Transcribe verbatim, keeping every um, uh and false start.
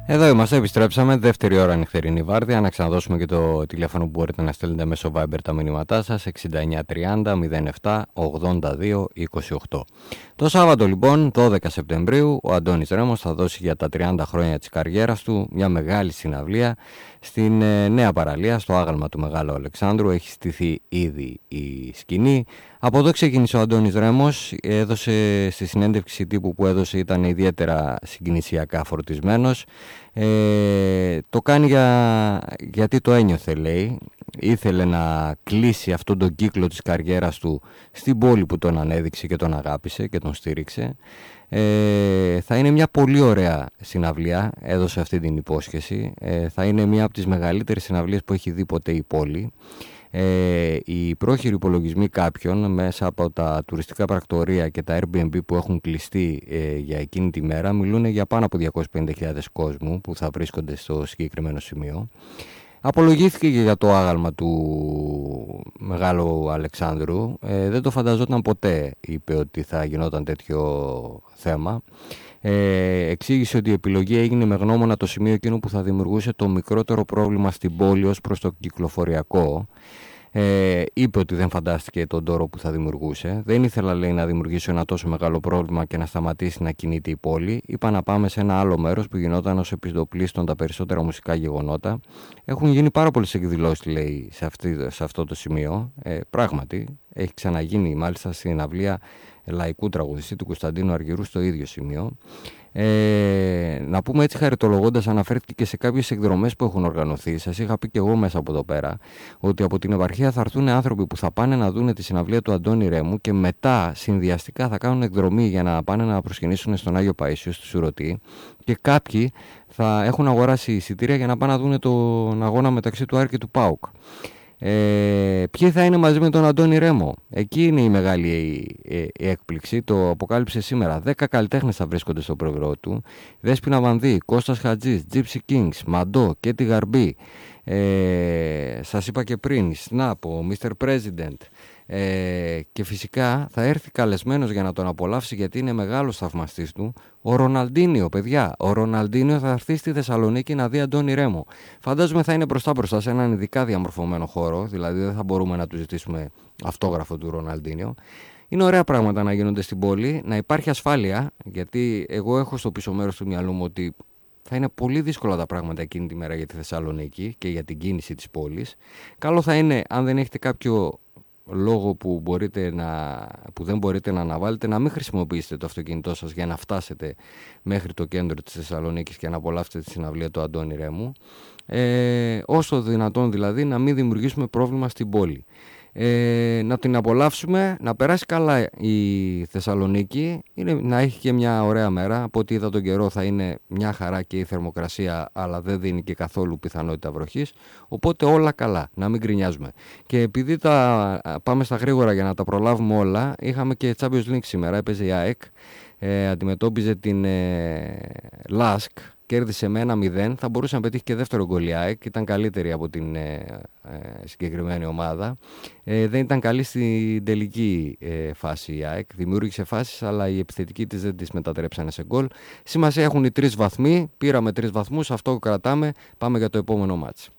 Εδώ είμαστε, επιστρέψαμε. Δεύτερη ώρα νυχτερινή βάρδια. Να ξαναδώσουμε και το τηλέφωνο που μπορείτε να στέλνετε μέσω Viber τα μηνύματά σας: εξήντα εννιά τριάντα μηδέν επτά ογδόντα δύο είκοσι οκτώ. Το Σάββατο, λοιπόν, δώδεκα Σεπτεμβρίου, ο Αντώνης Ρέμος θα δώσει για τα τριάντα χρόνια της καριέρας του μια μεγάλη συναυλία στην ε, Νέα Παραλία, στο άγαλμα του Μεγάλου Αλεξάνδρου. Έχει στηθεί ήδη η σκηνή. Από εδώ ξεκίνησε ο Αντώνης Ρέμος, έδωσε στη συνέντευξη τύπου που έδωσε, ήταν ιδιαίτερα συγκινησιακά φορτισμένος. Ε, το κάνει για, γιατί το ένιωθε, λέει. Ήθελε να κλείσει αυτόν τον κύκλο της καριέρας του στην πόλη που τον ανέδειξε και τον αγάπησε και τον στήριξε. Ε, θα είναι μια πολύ ωραία συναυλία, έδωσε αυτή την υπόσχεση. Ε, θα είναι μια από τις μεγαλύτερες συναυλίες που έχει δει ποτέ η πόλη. Ε, οι πρόχειροι υπολογισμοί κάποιων μέσα από τα τουριστικά πρακτορεία και τα Airbnb που έχουν κλειστεί ε, για εκείνη τη μέρα μιλούν για πάνω από διακόσιες πενήντα χιλιάδες κόσμου που θα βρίσκονται στο συγκεκριμένο σημείο. Απολογήθηκε και για το άγαλμα του Μεγάλου Αλεξάνδρου. Ε, δεν το φανταζόταν ποτέ, είπε, ότι θα γινόταν τέτοιο θέμα. Ε, εξήγησε ότι η επιλογή έγινε με γνώμονα το σημείο εκείνο που θα δημιουργούσε το μικρότερο πρόβλημα στην πόλη ως προς το κυκλοφοριακό. Ε, είπε ότι δεν φαντάστηκε τον τόρο που θα δημιουργούσε. Δεν ήθελα, λέει, να δημιουργήσω ένα τόσο μεγάλο πρόβλημα και να σταματήσει να κινείται η πόλη. Είπα να πάμε σε ένα άλλο μέρος που γινόταν ως επιστοπλίστων τα περισσότερα μουσικά γεγονότα. Έχουν γίνει πάρα πολλές εκδηλώσεις, λέει, σε, αυτή, σε αυτό το σημείο. Ε, πράγματι, έχει ξαναγίνει μάλιστα στην αυλία λαϊκού τραγουδιστή του Κωνσταντίνου Αργυρού στο ίδιο σημείο. Ε, να πούμε έτσι χαριτολογώντας, αναφέρθηκε και σε κάποιες εκδρομές που έχουν οργανωθεί. Σας είχα πει και εγώ μέσα από εδώ πέρα ότι από την επαρχία θα έρθουν άνθρωποι που θα πάνε να δουν τη συναυλία του Αντώνη Ρέμου και μετά συνδυαστικά θα κάνουν εκδρομή για να πάνε να προσκυνήσουν στον Άγιο Παΐσιο, στη Σουρωτή, και κάποιοι θα έχουν αγοράσει εισιτήρια για να πάνε να δουν τον αγώνα μεταξύ του Άρη και του ΠΑΟΚ. Ε, ποιοι θα είναι μαζί με τον Αντώνη Ρέμο? Εκεί είναι η μεγάλη η, η, η έκπληξη. Το αποκάλυψε σήμερα. Δέκα καλλιτέχνες θα βρίσκονται στο πρόγραμμα του: Δέσποινα Βανδύ, Κώστας Χατζής, Gypsy Kings, Μαντό, Κέτι Γαρμπή. Ε, σας είπα και πριν, Snap, ο μίστερ President. Ε, και φυσικά θα έρθει καλεσμένος για να τον απολαύσει, γιατί είναι μεγάλος θαυμαστής του, ο Ροναλντίνιο. Παιδιά, ο Ροναλντίνιο θα έρθει στη Θεσσαλονίκη να δει Αντώνη Ρέμο. Φαντάζομαι θα είναι μπροστά μπροστά σε έναν ειδικά διαμορφωμένο χώρο, δηλαδή δεν θα μπορούμε να του ζητήσουμε αυτόγραφο του Ροναλντίνιο. Είναι ωραία πράγματα να γίνονται στην πόλη, να υπάρχει ασφάλεια, γιατί εγώ έχω στο πίσω μέρος του μυαλού μου ότι θα είναι πολύ δύσκολα τα πράγματα εκείνη τη μέρα για τη Θεσσαλονίκη και για την κίνηση της πόλης. Καλό θα είναι, αν δεν έχετε κάποιο λόγο που, μπορείτε να, που δεν μπορείτε να αναβάλλετε, να μην χρησιμοποιήσετε το αυτοκίνητό σας για να φτάσετε μέχρι το κέντρο της Θεσσαλονίκης και να απολαύσετε τη συναυλία του Αντώνη Ρέμου. Ε, όσο δυνατόν δηλαδή να μην δημιουργήσουμε πρόβλημα στην πόλη. Ε, να την απολαύσουμε, να περάσει καλά η Θεσσαλονίκη, είναι, να έχει και μια ωραία μέρα. Από ό,τι είδα τον καιρό θα είναι μια χαρά και η θερμοκρασία, αλλά δεν δίνει και καθόλου πιθανότητα βροχής, οπότε όλα καλά, να μην γκρινιάζουμε. Και επειδή τα πάμε στα γρήγορα για να τα προλάβουμε όλα, είχαμε και Champions League σήμερα, έπαιζε η ΑΕΚ, ε, αντιμετώπιζε την ε, Λάσκ. Κέρδισε με ένα μηδέν, θα μπορούσε να πετύχει και δεύτερο γκολ η ΑΕΚ, ήταν καλύτερη από την ε, ε, συγκεκριμένη ομάδα. Ε, δεν ήταν καλή στην τελική ε, φάση η ΑΕΚ, δημιούργησε φάσεις, αλλά οι επιθετικοί της δεν τις μετατρέψανε σε γκολ. Σημασία έχουν οι τρεις βαθμοί, πήραμε τρεις βαθμούς, αυτό κρατάμε, πάμε για το επόμενο μάτς.